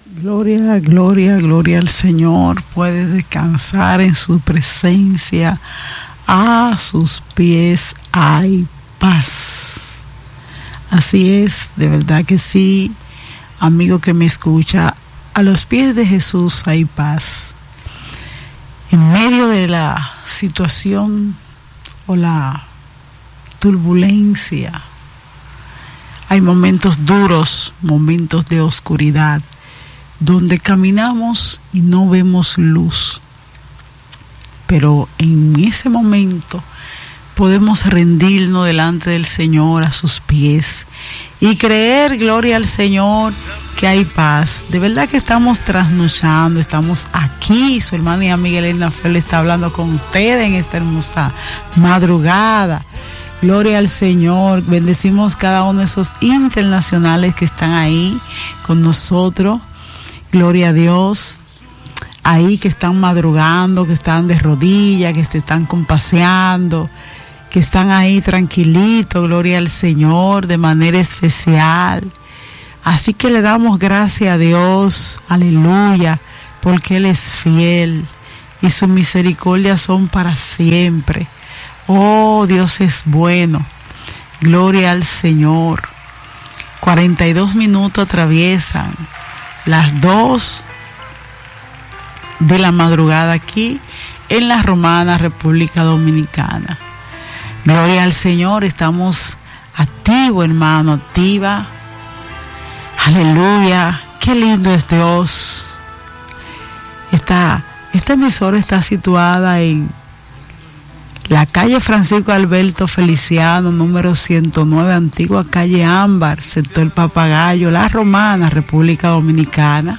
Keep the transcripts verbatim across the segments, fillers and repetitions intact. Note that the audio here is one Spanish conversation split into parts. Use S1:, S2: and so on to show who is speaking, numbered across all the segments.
S1: Gloria, gloria, gloria al Señor. Puedes descansar en su presencia. A sus pies hay paz. Así es, de verdad que sí, amigo que me escucha. A los pies de Jesús hay paz. En medio de la situación o la turbulencia, hay momentos duros, momentos de oscuridad, donde caminamos y no vemos luz. Pero en ese momento podemos rendirnos delante del Señor a sus pies y creer, gloria al Señor, que hay paz. De verdad que estamos trasnochando, estamos aquí. Su hermana y amiga Elena Fel está hablando con ustedes en esta hermosa madrugada. Gloria al Señor. Bendecimos cada uno de esos internacionales que están ahí con nosotros. Gloria a Dios. Ahí que están madrugando, que están de rodillas, que se están compaseando, que están ahí tranquilitos, gloria al Señor, de manera especial. Así que le damos gracias a Dios, aleluya, porque Él es fiel y sus misericordias son para siempre. Oh, Dios es bueno, gloria al Señor. cuarenta y dos minutos atraviesan las dos de la madrugada aquí en la Romana, República Dominicana. Gloria al Señor, estamos activos, hermano, activa. Aleluya, qué lindo es Dios. Esta, esta emisora está situada en la calle Francisco Alberto Feliciano, número ciento nueve, antigua calle Ámbar, sector Papagayo, La Romana, República Dominicana.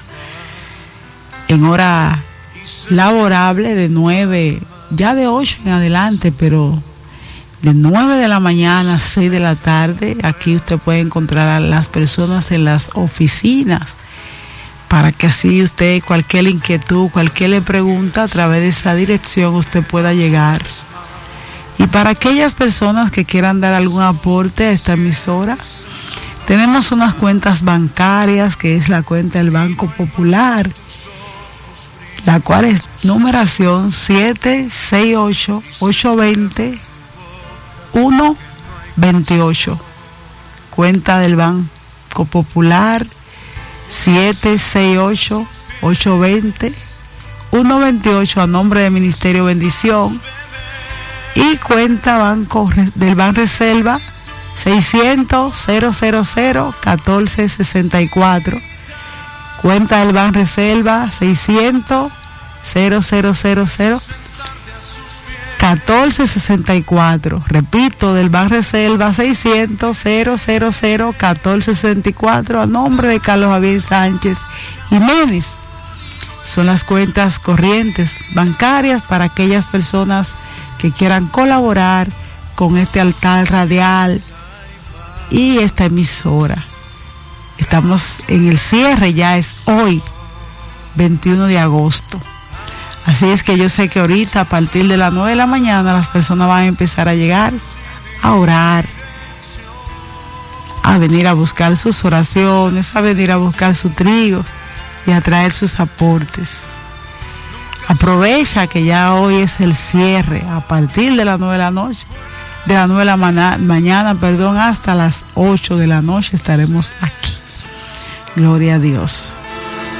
S1: En hora laborable de nueve, ya de ocho en adelante, pero de nueve de la mañana a seis de la tarde. Aquí usted puede encontrar a las personas en las oficinas para que así usted, cualquier inquietud, cualquier pregunta, a través de esa dirección usted pueda llegar. Y para aquellas personas que quieran dar algún aporte a esta emisora, tenemos unas cuentas bancarias, que es la cuenta del Banco Popular, la cual es numeración siete seis ocho, ocho dos cero, uno dos ocho. Cuenta del Banco Popular siete seis ocho, ocho dos cero, uno dos ocho a nombre del Ministerio Bendición. Y cuenta banco del Banreserva seiscientos, cero cero cero, catorce sesenta y cuatro. Cuenta del Banreserva seiscientos, cero cero cero cero, catorce sesenta y cuatro. Repito, del Banreserva seiscientos, cero cero cero, catorce sesenta y cuatro, a nombre de Carlos Javier Sánchez Jiménez. Son las cuentas corrientes bancarias para aquellas personas que quieran colaborar con este altar radial y esta emisora. Estamos en el cierre, ya es hoy, veintiuno de agosto. Así es que yo sé que ahorita, a partir de las nueve de la mañana, las personas van a empezar a llegar a orar, a venir a buscar sus oraciones, a venir a buscar sus trigos y a traer sus aportes. Aprovecha que ya hoy es el cierre, a partir de las nueve de la noche, de las nueve de la mañana, mañana, perdón, hasta las ocho de la noche estaremos aquí. Gloria a Dios.